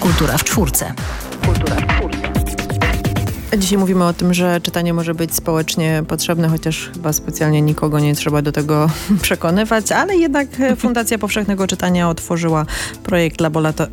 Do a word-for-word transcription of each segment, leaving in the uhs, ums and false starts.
Kultura w czwórce. Kultura w czwórce. Dzisiaj mówimy o tym, że czytanie może być społecznie potrzebne, chociaż chyba specjalnie nikogo nie trzeba do tego przekonywać, ale jednak Fundacja Powszechnego Czytania otworzyła projekt laborato-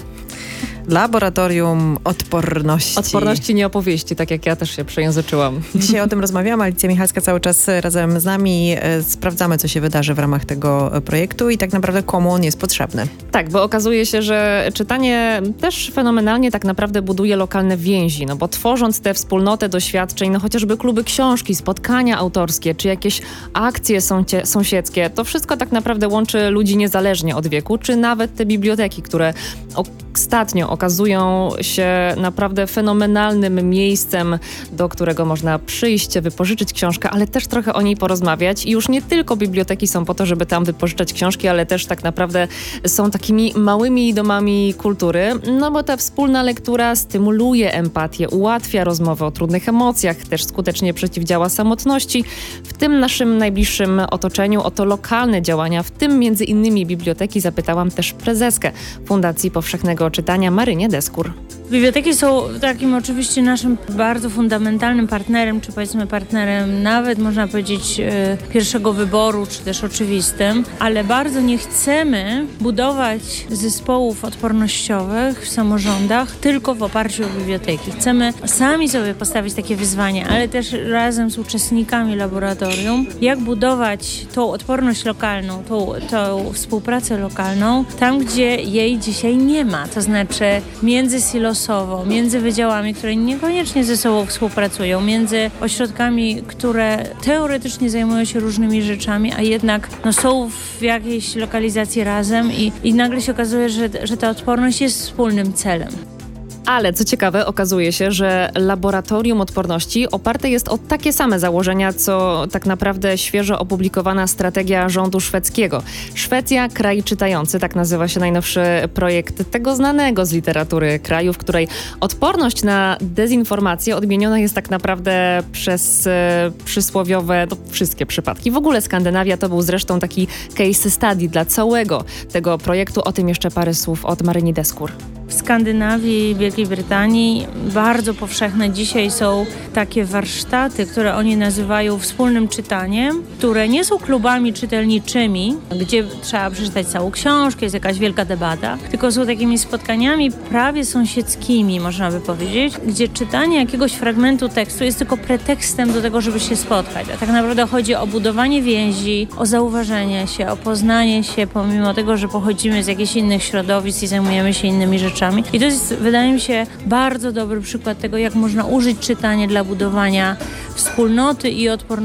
Laboratorium Odporności. Odporności nie opowieści, tak jak ja też się przejęzyczyłam. Dzisiaj o tym rozmawiamy. Alicja Michalska cały czas razem z nami. Sprawdzamy, co się wydarzy w ramach tego projektu i tak naprawdę komu on jest potrzebny. Tak, bo okazuje się, że czytanie też fenomenalnie tak naprawdę buduje lokalne więzi, no bo tworząc tę wspólnotę doświadczeń, no chociażby kluby książki, spotkania autorskie, czy jakieś akcje sącie, sąsiedzkie, to wszystko tak naprawdę łączy ludzi niezależnie od wieku, czy nawet te biblioteki, które ostatnio okazują się naprawdę fenomenalnym miejscem, do którego można przyjść, wypożyczyć książkę, ale też trochę o niej porozmawiać. I już nie tylko biblioteki są po to, żeby tam wypożyczać książki, ale też tak naprawdę są takimi małymi domami kultury, no bo ta wspólna lektura stymuluje empatię, ułatwia rozmowę o trudnych emocjach, też skutecznie przeciwdziała samotności. W tym naszym najbliższym otoczeniu o to lokalne działania, w tym między innymi biblioteki, zapytałam też prezeskę Fundacji Powszechnego Czytania, Marynię Deskur. Biblioteki są takim oczywiście naszym bardzo fundamentalnym partnerem, czy powiedzmy partnerem nawet można powiedzieć e, pierwszego wyboru, czy też oczywistym, ale bardzo nie chcemy budować zespołów odpornościowych w samorządach tylko w oparciu o biblioteki. Chcemy sami sobie postawić takie wyzwanie, ale też razem z uczestnikami laboratorium, jak budować tą odporność lokalną, tą, tą współpracę lokalną tam, gdzie jej dzisiaj nie ma, to znaczy między silosami, między wydziałami, które niekoniecznie ze sobą współpracują, między ośrodkami, które teoretycznie zajmują się różnymi rzeczami, a jednak no, są w jakiejś lokalizacji razem i, i nagle się okazuje, że, że ta odporność jest wspólnym celem. Ale co ciekawe, okazuje się, że Laboratorium Odporności oparte jest o takie same założenia, co tak naprawdę świeżo opublikowana strategia rządu szwedzkiego. Szwecja, kraj czytający, tak nazywa się najnowszy projekt tego znanego z literatury kraju, w której odporność na dezinformację odmieniona jest tak naprawdę przez e, przysłowiowe no, wszystkie przypadki. W ogóle Skandynawia to był zresztą taki case study dla całego tego projektu. O tym jeszcze parę słów od Maryni Deskur. W Skandynawii i Wielkiej Brytanii bardzo powszechne dzisiaj są takie warsztaty, które oni nazywają wspólnym czytaniem, które nie są klubami czytelniczymi, gdzie trzeba przeczytać całą książkę, jest jakaś wielka debata, tylko są takimi spotkaniami prawie sąsiedzkimi, można by powiedzieć, gdzie czytanie jakiegoś fragmentu tekstu jest tylko pretekstem do tego, żeby się spotkać. A tak naprawdę chodzi o budowanie więzi, o zauważenie się, o poznanie się, pomimo tego, że pochodzimy z jakichś innych środowisk i zajmujemy się innymi rzeczami. I to jest, wydaje mi się, bardzo dobry przykład tego, jak można użyć czytania dla budowania wspólnoty i odporności